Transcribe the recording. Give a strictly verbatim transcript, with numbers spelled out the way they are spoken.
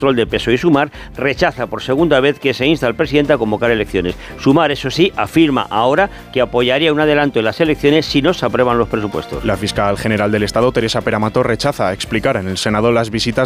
de P S O E y Sumar rechaza por segunda vez que se insta al presidente a convocar elecciones. Sumar, eso sí, afirma ahora que apoyaría un adelanto en las elecciones si no se aprueban los presupuestos. La fiscal general del Estado, Teresa Peramato, rechaza explicar en el Senado las visitas